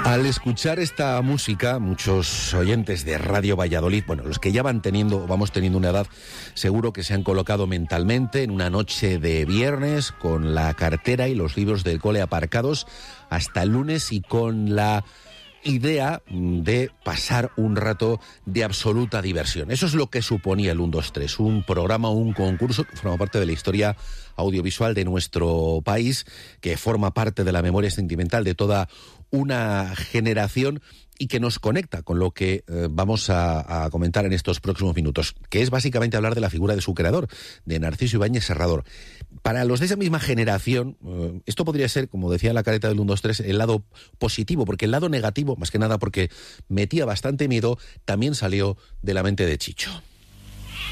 Al escuchar esta música, muchos oyentes de Radio Valladolid, bueno, los que ya vamos teniendo una edad, seguro que se han colocado mentalmente en una noche de viernes con la cartera y los libros del cole aparcados hasta el lunes y con la idea de pasar un rato de absoluta diversión. Eso es lo que suponía el 1-2-3, un programa, un concurso que forma parte de la historia audiovisual de nuestro país, que forma parte de la memoria sentimental de toda una generación y que nos conecta con lo que vamos a comentar en estos próximos minutos, que es básicamente hablar de la figura de su creador, de Narciso Ibáñez Serrador. Para los de esa misma generación, esto podría ser, como decía la careta del 1-2-3, el lado positivo, porque el lado negativo, más que nada porque metía bastante miedo, también salió de la mente de Chicho.